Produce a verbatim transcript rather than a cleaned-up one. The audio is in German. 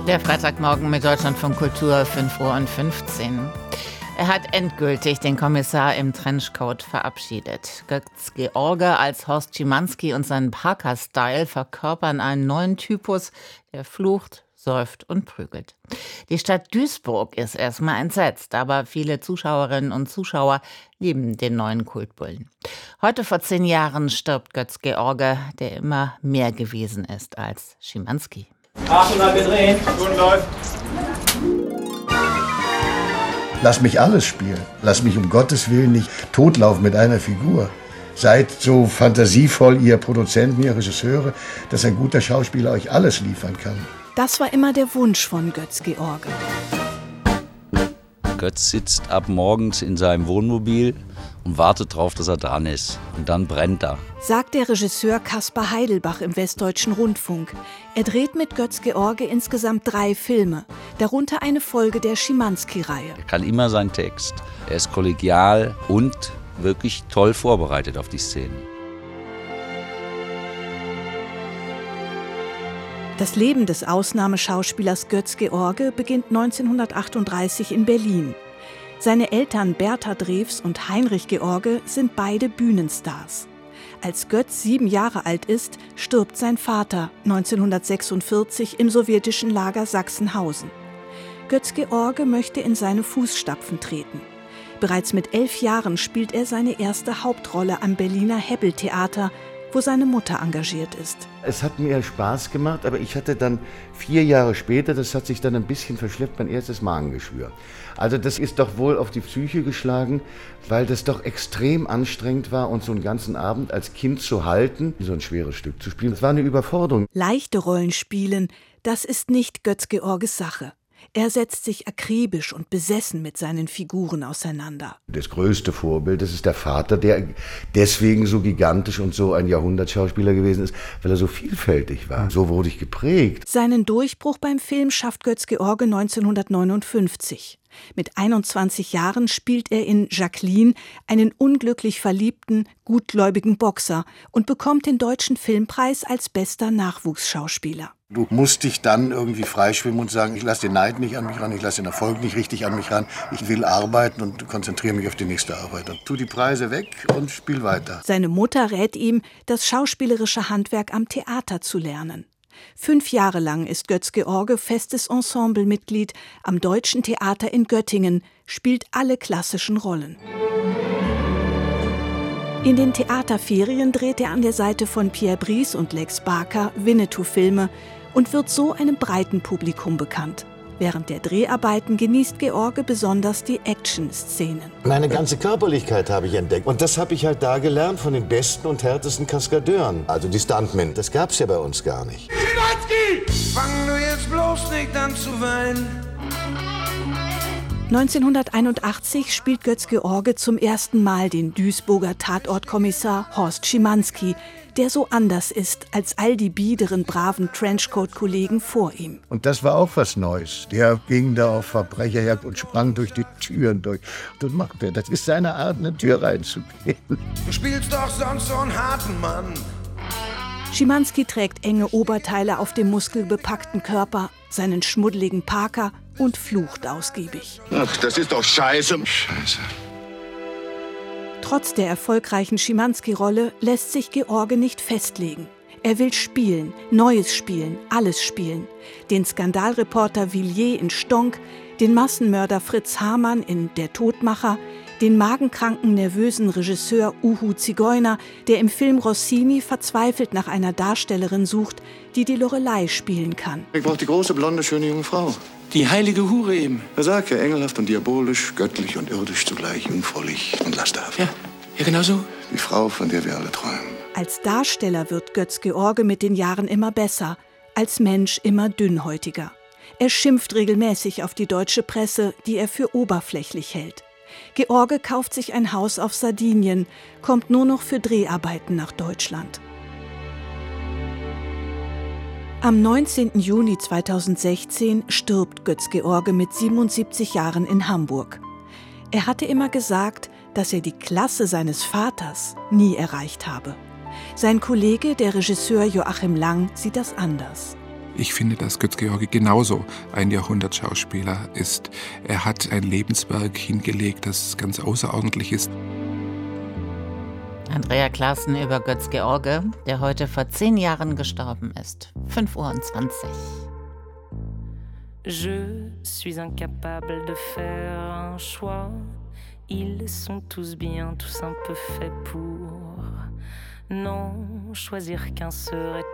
Der Freitagmorgen mit Deutschlandfunk Kultur, fünf Uhr fünfzehn. Er hat endgültig den Kommissar im Trenchcoat verabschiedet. Götz-George als Horst Schimanski und sein Parker-Style verkörpern einen neuen Typus, der flucht, säuft und prügelt. Die Stadt Duisburg ist erstmal entsetzt, aber viele Zuschauerinnen und Zuschauer lieben den neuen Kultbullen. Heute vor zehn Jahren stirbt Götz-George, der immer mehr gewesen ist als Schimanski. achthundert gedreht. Gut läuft. Lass mich alles spielen. Lass mich um Gottes Willen nicht totlaufen mit einer Figur. Seid so fantasievoll, ihr Produzenten, ihr Regisseure, dass ein guter Schauspieler euch alles liefern kann. Das war immer der Wunsch von Götz-George. Götz sitzt ab morgens in seinem Wohnmobil und wartet darauf, dass er dran ist. Und dann brennt er. Sagt der Regisseur Kaspar Heidelbach im Westdeutschen Rundfunk. Er dreht mit Götz-George insgesamt drei Filme, darunter eine Folge der Schimanski-Reihe. Er kann immer seinen Text. Er ist kollegial und wirklich toll vorbereitet auf die Szenen. Das Leben des Ausnahmeschauspielers Götz-George beginnt neunzehnhundertachtunddreißig in Berlin. Seine Eltern Bertha Drews und Heinrich George sind beide Bühnenstars. Als Götz sieben Jahre alt ist, stirbt sein Vater neunzehnhundertsechsundvierzig im sowjetischen Lager Sachsenhausen. Götz-George möchte in seine Fußstapfen treten. Bereits mit elf Jahren spielt er seine erste Hauptrolle am Berliner Hebbel-Theater, wo seine Mutter engagiert ist. Es hat mir Spaß gemacht, aber ich hatte dann vier Jahre später, das hat sich dann ein bisschen verschleppt, mein erstes Magengeschwür. Also das ist doch wohl auf die Psyche geschlagen, weil das doch extrem anstrengend war und so einen ganzen Abend als Kind zu halten, so ein schweres Stück zu spielen, das war eine Überforderung. Leichte Rollen spielen, das ist nicht Götz-Georges Sache. Er setzt sich akribisch und besessen mit seinen Figuren auseinander. Das größte Vorbild, das ist der Vater, der deswegen so gigantisch und so ein Jahrhundertschauspieler gewesen ist, weil er so vielfältig war. So wurde ich geprägt. Seinen Durchbruch beim Film schafft Götz-George neunzehnhundertneunundfünfzig. Mit einundzwanzig Jahren spielt er in Jacqueline einen unglücklich verliebten, gutgläubigen Boxer und bekommt den Deutschen Filmpreis als bester Nachwuchsschauspieler. Du musst dich dann irgendwie freischwimmen und sagen, ich lasse den Neid nicht an mich ran, ich lasse den Erfolg nicht richtig an mich ran, ich will arbeiten und konzentriere mich auf die nächste Arbeit. Und tu die Preise weg und spiel weiter. Seine Mutter rät ihm, das schauspielerische Handwerk am Theater zu lernen. Fünf Jahre lang ist Götz-George festes Ensemblemitglied am Deutschen Theater in Göttingen, spielt alle klassischen Rollen. In den Theaterferien dreht er an der Seite von Pierre Brice und Lex Barker Winnetou-Filme und wird so einem breiten Publikum bekannt. Während der Dreharbeiten genießt George besonders die Action-Szenen. Meine ganze Körperlichkeit habe ich entdeckt. Und das habe ich halt da gelernt von den besten und härtesten Kaskadeuren. Also die Stuntmen. Das gab's ja bei uns gar nicht. Schimanski! Fang du jetzt bloß nicht an zu weinen. neunzehnhunderteinundachtzig spielt Götz-George zum ersten Mal den Duisburger Tatortkommissar Horst Schimanski, der so anders ist als all die biederen, braven Trenchcoat-Kollegen vor ihm. Und das war auch was Neues. Der ging da auf Verbrecherjagd und sprang durch die Türen durch. Und macht er. Das ist seine Art, eine Tür reinzugehen. Du spielst doch sonst so einen harten Mann. Schimanski trägt enge Oberteile auf dem muskelbepackten Körper, seinen schmuddeligen Parker und flucht ausgiebig. Ach, das ist doch scheiße. Scheiße. Trotz der erfolgreichen Schimanski-Rolle lässt sich George nicht festlegen. Er will spielen, Neues spielen, alles spielen. Den Skandalreporter Villiers in Stonk, den Massenmörder Fritz Hamann in Der Todmacher, den magenkranken, nervösen Regisseur Uhu Zigeuner, der im Film Rossini verzweifelt nach einer Darstellerin sucht, die die Lorelei spielen kann. Ich brauche die große, blonde, schöne junge Frau. Die heilige Hure eben. Er sagt ja, engelhaft und diabolisch, göttlich und irdisch zugleich, jungfräulich und lasterhaft. Ja, ja genau so. Die Frau, von der wir alle träumen. Als Darsteller wird Götz-George mit den Jahren immer besser, als Mensch immer dünnhäutiger. Er schimpft regelmäßig auf die deutsche Presse, die er für oberflächlich hält. George kauft sich ein Haus auf Sardinien, kommt nur noch für Dreharbeiten nach Deutschland. Am neunzehnten Juni zweitausendsechzehn stirbt Götz-George mit siebenundsiebzig Jahren in Hamburg. Er hatte immer gesagt, dass er die Klasse seines Vaters nie erreicht habe. Sein Kollege, der Regisseur Joachim Lang, sieht das anders. Ich finde, dass Götz-George genauso ein Jahrhundertschauspieler ist. Er hat ein Lebenswerk hingelegt, das ganz außerordentlich ist. Andrea Claassen über Götz-George, der heute vor zehn Jahren gestorben ist. fünf Uhr zwanzig. Je suis incapable de faire un choix. Ils sont tous bien, tous un peu faits pour. Non, choisir qu'un serait